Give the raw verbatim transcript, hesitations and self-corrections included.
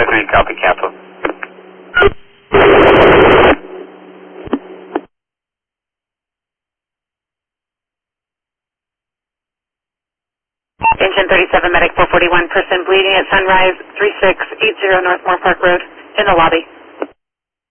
three, copy, cancel. Engine thirty-seven, medic four forty-one, person bleeding at Sunrise, three six eight zero North Moore Park Road, in the lobby.